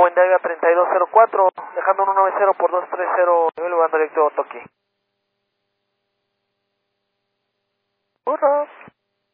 Endaga 3204, dejando 190 por 230, nivel lugar directo Toki. ¡Hurra!